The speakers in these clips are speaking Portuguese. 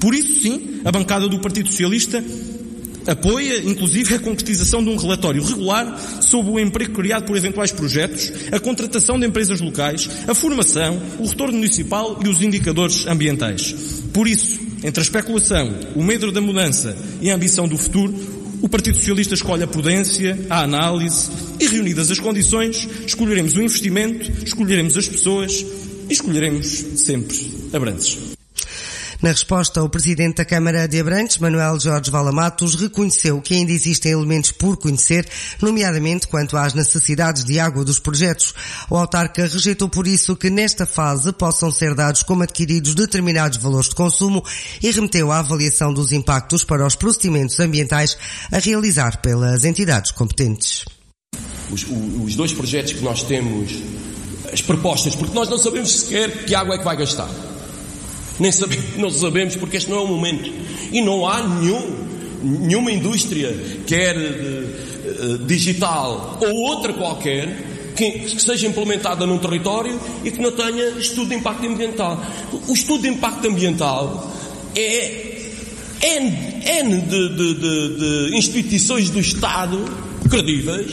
Por isso, sim, a bancada do Partido Socialista apoia, inclusive, a concretização de um relatório regular sobre o emprego criado por eventuais projetos, a contratação de empresas locais, a formação, o retorno municipal e os indicadores ambientais. Por isso, entre a especulação, o medo da mudança e a ambição do futuro, o Partido Socialista escolhe a prudência, a análise e, reunidas as condições, escolheremos o investimento, escolheremos as pessoas e escolheremos sempre Abrantes. Na resposta, o Presidente da Câmara de Abrantes, Manuel Jorge Vala-Matos, reconheceu que ainda existem elementos por conhecer, nomeadamente quanto às necessidades de água dos projetos. O autarca rejeitou por isso que nesta fase possam ser dados como adquiridos determinados valores de consumo e remeteu à avaliação dos impactos para os procedimentos ambientais a realizar pelas entidades competentes. Os dois projetos que nós temos, as propostas, porque nós não sabemos sequer que água é que vai gastar. Não sabemos porque este não é o momento. E não há nenhuma indústria, quer digital ou outra qualquer, que seja implementada num território e que não tenha estudo de impacto ambiental. O estudo de impacto ambiental é N de instituições do Estado credíveis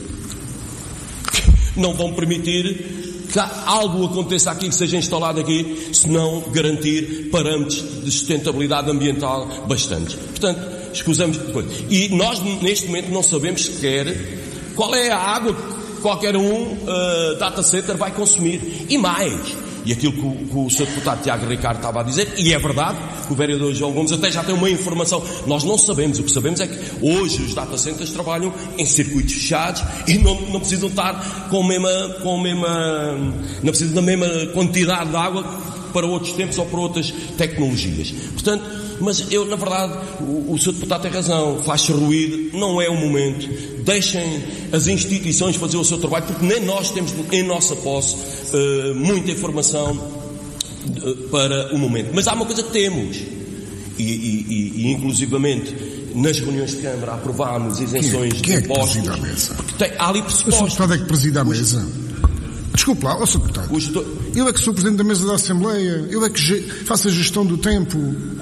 que não vão permitir que algo aconteça aqui, que seja instalado aqui, se não garantir parâmetros de sustentabilidade ambiental bastantes. Portanto, escusamos depois. E nós, neste momento, não sabemos sequer qual é a água que qualquer data center vai consumir. E mais, e aquilo que o Sr. Deputado Tiago Ricardo estava a dizer, e é verdade, que o vereador João Gomes até já tem uma informação, nós não sabemos, o que sabemos é que hoje os data centers trabalham em circuitos fechados e não precisam estar não precisam da mesma quantidade de água para outros tempos ou para outras tecnologias. Portanto, mas eu, na verdade, o Sr. Deputado tem razão, faz-se ruído, não é o momento, deixem as instituições fazer o seu trabalho, porque nem nós temos em nossa posse muita informação para o momento. Mas há uma coisa que temos, e inclusivamente nas reuniões de Câmara aprovámos isenções de impostos. Quem é que preside a mesa? Porque há ali pressupostos. O Sr. Deputado é que preside a mesa. Desculpe lá, Sr. Deputado. Eu é que sou Presidente da Mesa da Assembleia, eu é que faço a gestão do tempo.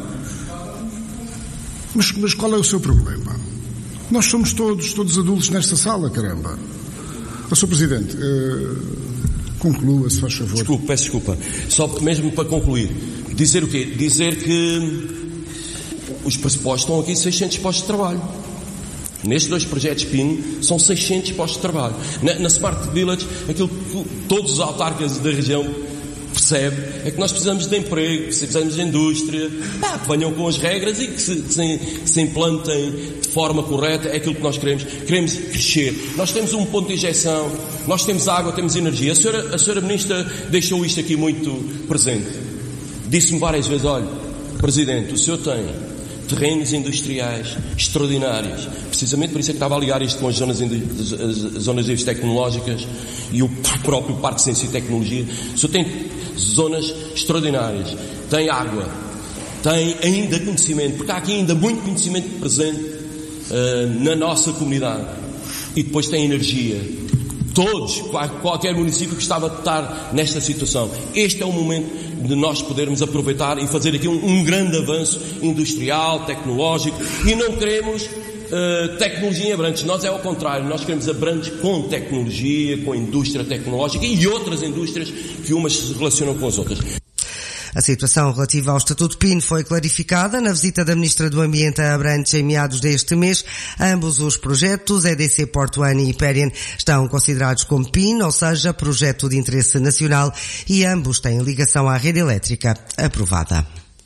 Mas qual é o seu problema? Nós somos todos adultos nesta sala, caramba. Sr. Presidente, conclua, se faz favor. Desculpe, peço desculpa. Só mesmo para concluir. Dizer o quê? Dizer que os pressupostos estão aqui 600 postos de trabalho. Nestes dois projetos PIN são 600 postos de trabalho. Na Smart Village, aquilo que todos os autarcas da região percebe é que nós precisamos de emprego, precisamos de indústria, que venham com as regras e que se implantem de forma correta. É aquilo que nós queremos. Queremos crescer. Nós temos um ponto de injeção, nós temos água, temos energia. A senhora Ministra deixou isto aqui muito presente. Disse-me várias vezes, olha, Presidente, o senhor tem terrenos industriais extraordinários. Precisamente por isso é que estava a ligar isto com as zonas livres tecnológicas e o próprio Parque de Ciência e Tecnologia. O senhor tem zonas extraordinárias, tem água, tem ainda conhecimento, porque há aqui ainda muito conhecimento presente na nossa comunidade. E depois tem energia. Todos, qualquer município que estava a estar nesta situação. Este é o momento de nós podermos aproveitar e fazer aqui um grande avanço industrial, tecnológico, e não queremos tecnologia em Abrantes. Nós é ao contrário, nós queremos Abrantes com tecnologia, com indústria tecnológica e outras indústrias que umas se relacionam com as outras. A situação relativa ao Estatuto PIN foi clarificada na visita da Ministra do Ambiente a Abrantes em meados deste mês. Ambos os projetos, EDC Porto One e Hyperion, estão considerados como PIN, ou seja, projeto de interesse nacional, e ambos têm ligação à rede elétrica aprovada.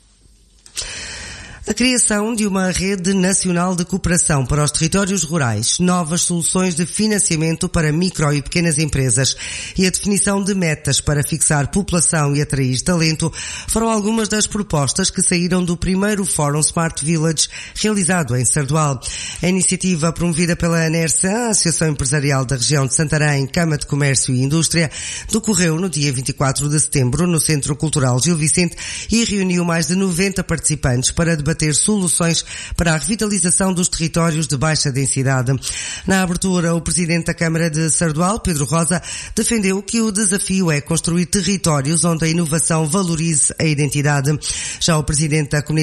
A criação de uma rede nacional de cooperação para os territórios rurais, novas soluções de financiamento para micro e pequenas empresas e a definição de metas para fixar população e atrair talento foram algumas das propostas que saíram do primeiro Fórum Smart Village realizado em Sardual. A iniciativa, promovida pela ANERSA, a Associação Empresarial da Região de Santarém, Câmara de Comércio e Indústria, decorreu no dia 24 de setembro no Centro Cultural Gil Vicente e reuniu mais de 90 participantes para debater soluções para a revitalização dos territórios de baixa densidade. Na abertura, o Presidente da Câmara de Sardual, Pedro Rosa, defendeu que o desafio é construir territórios onde a inovação valorize a identidade. Já o Presidente da Comunidade